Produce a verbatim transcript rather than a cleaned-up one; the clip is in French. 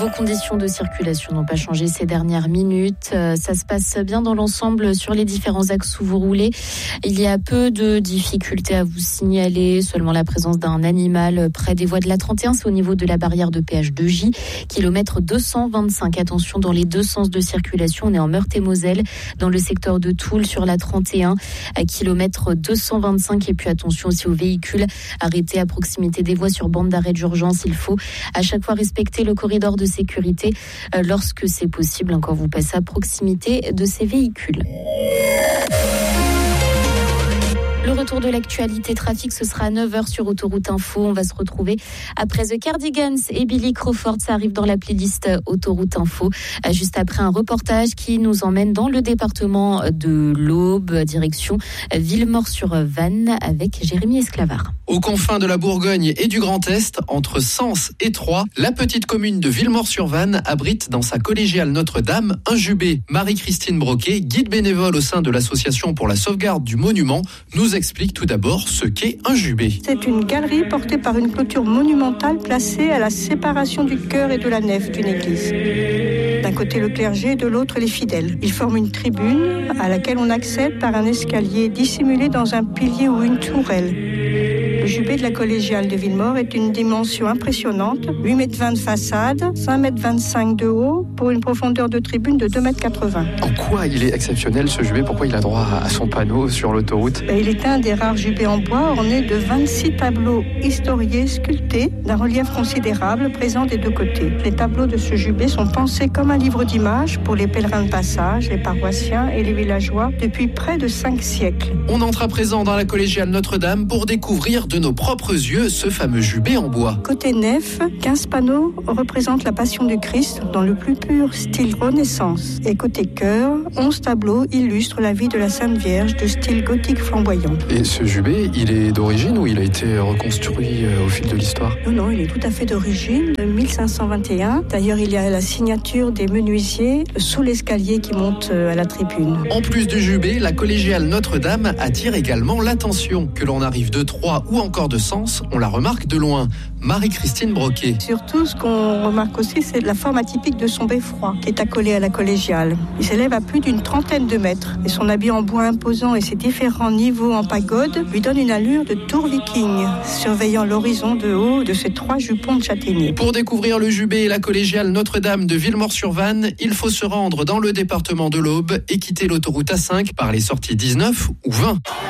Vos conditions de circulation n'ont pas changé ces dernières minutes. Ça se passe bien dans l'ensemble sur les différents axes où vous roulez. Il y a peu de difficultés à vous signaler. Seulement la présence d'un animal près des voies de la trente et un. C'est au niveau de la barrière de péage de J. Kilomètre deux cent vingt-cinq. Attention dans les deux sens de circulation. On est en Meurthe-et-Moselle, dans le secteur de Toul sur la trente et un. À kilomètre deux cent vingt-cinq. Et puis attention aussi aux véhicules arrêtés à proximité des voies sur bande d'arrêt d'urgence. Il faut à chaque fois respecter le corridor de sécurité euh, lorsque c'est possible, quand vous passez à proximité de ces véhicules. Le retour de l'actualité trafic, ce sera à neuf heures sur Autoroute Info. On va se retrouver après The Cardigans et Billy Crawford. Ça arrive dans la playlist Autoroute Info. Juste après un reportage qui nous emmène dans le département de l'Aube, direction Villemort-sur-Vanne avec Jérémy Esclavard. Aux confins de la Bourgogne et du Grand Est, entre Sens et Troyes, la petite commune de Villemort-sur-Vanne abrite dans sa collégiale Notre-Dame un jubé. Marie-Christine Broquet, guide bénévole au sein de l'association pour la sauvegarde du monument, nous explique tout d'abord ce qu'est un jubé. C'est une galerie portée par une clôture monumentale placée à la séparation du chœur et de la nef d'une église. D'un côté le clergé, de l'autre les fidèles. Ils forment une tribune à laquelle on accède par un escalier dissimulé dans un pilier ou une tourelle. Le jubé de la collégiale de Villemort est d'une dimension impressionnante, huit mètres vingt de façade, cinq mètres vingt-cinq de haut, pour une profondeur de tribune de deux mètres quatre-vingts. En quoi il est exceptionnel ce jubé ? Pourquoi il a droit à son panneau sur l'autoroute ? Il est un des rares jubés en bois ornés de vingt-six tableaux historiés sculptés d'un relief considérable présent des deux côtés. Les tableaux de ce jubé sont pensés comme un livre d'images pour les pèlerins de passage, les paroissiens et les villageois depuis près de cinq siècles. On entre à présent dans la collégiale Notre-Dame pour découvrir de nos propres yeux ce fameux jubé en bois. Côté nef, quinze panneaux représentent la Passion du Christ dans le plus pur style Renaissance. Et côté chœur, onze tableaux illustrent la vie de la Sainte Vierge de style gothique flamboyant. Et ce jubé, il est d'origine ou il a été reconstruit au fil de l'histoire ? Non, non, il est tout à fait d'origine, de mille cinq cent vingt et un. D'ailleurs, il y a la signature des menuisiers sous l'escalier qui monte à la tribune. En plus du jubé, la collégiale Notre-Dame attire également l'attention. Que l'on arrive de Troyes ou encore de Sens, on la remarque de loin. Marie-Christine Broquet. Surtout, ce qu'on remarque aussi, c'est la forme atypique de son beffroi, qui est accolé à la collégiale. Il s'élève à plus d'une trentaine de mètres. Et son habit en bois imposant et ses différents niveaux en pagode lui donnent une allure de tour viking, surveillant l'horizon de haut de ses trois jupons de châtaignier. Pour découvrir le jubé et la collégiale Notre-Dame de Villemort-sur-Vanne, il faut se rendre dans le département de l'Aube et quitter l'autoroute A cinq par les sorties dix-neuf ou vingt.